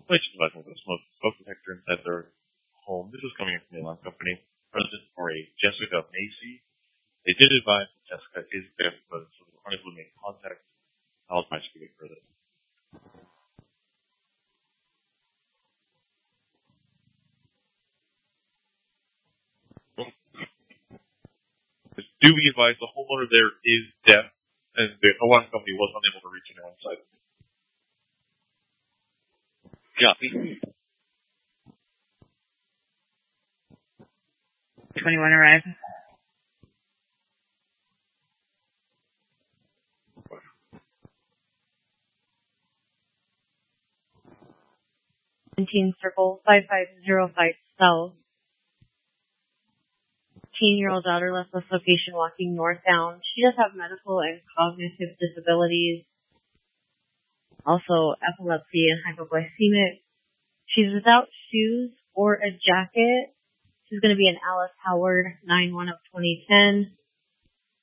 Installation device with a smoke detector inside their home. This is coming in from the alarm company. President or a Jessica Macy. They did advise that Jessica is dead, but so they were unable to make contact. I'll try to speak further. Do be advised, the homeowner there is deaf, and the alarm company was unable to reach anyone inside. Copy. 21 arrive. Circle 5505 South. Teen-year-old daughter left this location walking northbound. She does have medical and cognitive disabilities, also epilepsy and hypoglycemic. She's without shoes or a jacket. She's going to be an Alice Howard 9-1 of 2010.